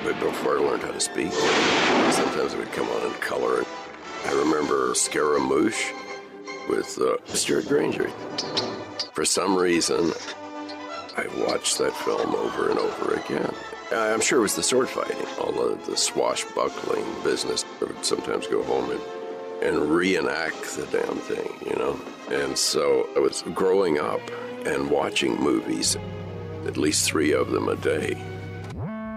but before I learned how to speak, sometimes it would come on in color. I remember Scaramouche with Stuart Granger. For some reason, I watched that film over and over again. I'm sure it was the sword fighting, all of the swashbuckling business. I would sometimes go home and reenact the damn thing, you know? And so I was growing up and watching movies, at least 3 of them a day.